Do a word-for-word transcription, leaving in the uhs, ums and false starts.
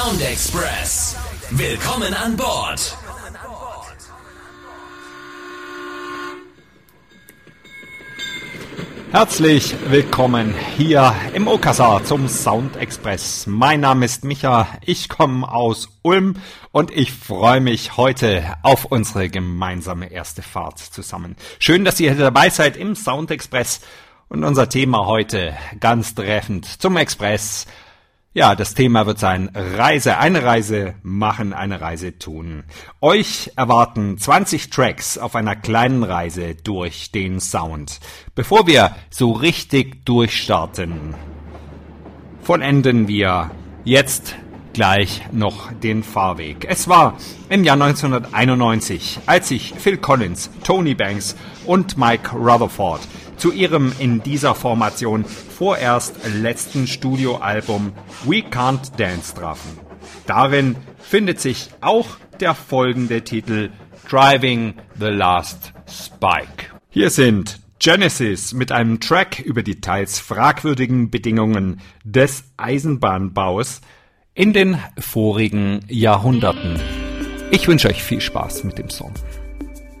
Sound Express. Willkommen an Bord. Herzlich willkommen hier im Okazar zum Sound Express. Mein Name ist Micha, ich komme aus Ulm und ich freue mich heute auf unsere gemeinsame erste Fahrt zusammen. Schön, dass ihr dabei seid im Sound Express und unser Thema heute ganz treffend zum Express. Ja, das Thema wird sein Reise, eine Reise machen, eine Reise tun. Euch erwarten zwanzig Tracks auf einer kleinen Reise durch den Sound. Bevor wir so richtig durchstarten, vollenden wir jetzt gleich noch den Fahrweg. Es war im Jahr neunzehnhunderteinundneunzig, als sich Phil Collins, Tony Banks und Mike Rutherford zu ihrem in dieser Formation vorerst letzten Studioalbum We Can't Dance trafen. Darin findet sich auch der folgende Titel Driving the Last Spike. Hier sind Genesis mit einem Track über die teils fragwürdigen Bedingungen des Eisenbahnbaus in den vorigen Jahrhunderten. Ich wünsche euch viel Spaß mit dem Song.